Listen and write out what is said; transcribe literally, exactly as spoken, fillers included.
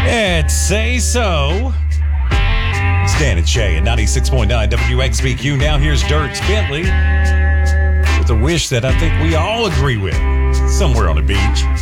Let's say so. It's Dan and Shay at ninety-six point nine W X B Q. Now here's Dirks Bentley with a wish that I think we all agree with. Somewhere on the beach.